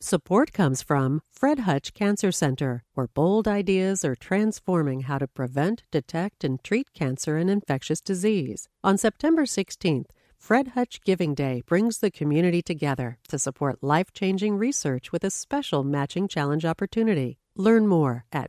Support comes from Fred Hutch Cancer Center, where bold ideas are transforming how to prevent, detect, and treat cancer and infectious disease. On September 16th, Fred Hutch Giving Day brings the community together to support life-changing research with a special matching challenge opportunity. Learn more at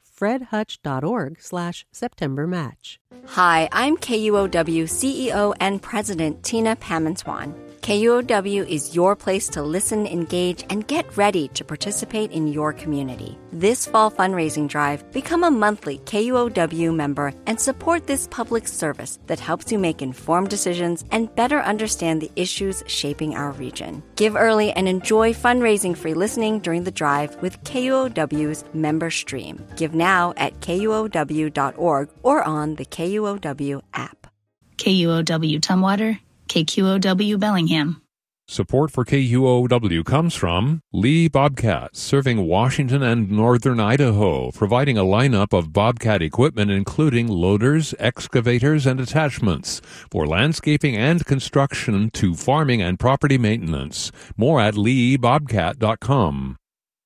fredhutch.org/SeptemberMatch. Hi, I'm KUOW CEO and President Tina Pamenswan. KUOW is your place to listen, engage, and get ready to participate in your community. This fall fundraising drive, become a monthly KUOW member and support this public service that helps you make informed decisions and better understand the issues shaping our region. Give early and enjoy fundraising free listening during the drive with KUOW's member stream. Give now at KUOW.org or on the KUOW app. KUOW Tumwater, KQOW Bellingham. Support for KUOW comes from Lee Bobcat, serving Washington and northern Idaho, providing a lineup of Bobcat equipment including loaders, excavators, and attachments for landscaping and construction to farming and property maintenance. More at leebobcat.com.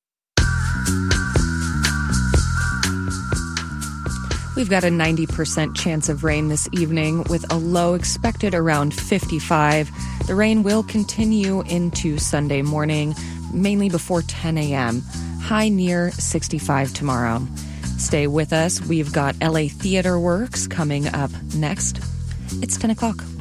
We've got a 90% chance of rain this evening with a low expected around 55. The rain will continue into Sunday morning, mainly before 10 a.m. High near 65 tomorrow. Stay with us. We've got LA Theater Works coming up next. It's 10 o'clock.